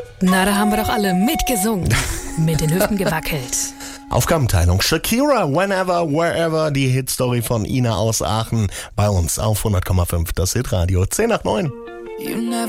Na, da haben wir doch alle mitgesungen. Mit den Hüften gewackelt. Aufgabenteilung. Shakira, Whenever, Wherever, die Hitstory von Ina aus Aachen. Bei uns auf 100,5 das Hitradio. 10 nach 9.